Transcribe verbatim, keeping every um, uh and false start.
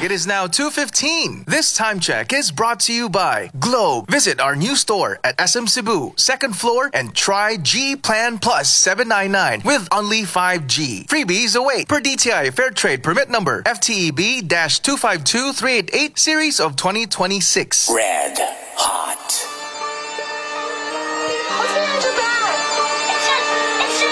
It is now two fifteen. This time check is brought to you by Globe. Visit our new store at S M Cebu, second floor, and try G Plan Plus seven ninety-nine with only five G. Freebies await per D T I Fair Trade Permit Number F T E B two five two three eight eight Series of twenty twenty-six. Red.